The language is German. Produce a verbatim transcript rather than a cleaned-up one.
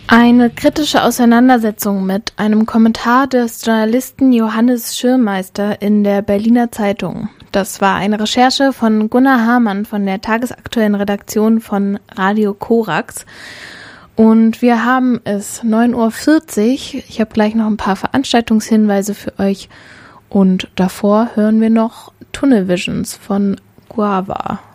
Eine kritische Auseinandersetzung mit einem Kommentar des Journalisten Johannes Schirmeister in der Berliner Zeitung. Das war eine Recherche von Gunnar Hamann von der tagesaktuellen Redaktion von Radio Korax. Und wir haben es neun Uhr vierzig. Ich habe gleich noch ein paar Veranstaltungshinweise für euch. Und davor hören wir noch Tunnel Visions von Guava.